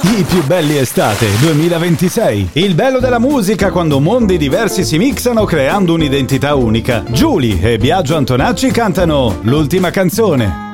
I più belli estate 2026. Il bello della musica quando mondi diversi si mixano creando un'identità unica. Giuly e Biagio Antonacci cantano L'ultima canzone.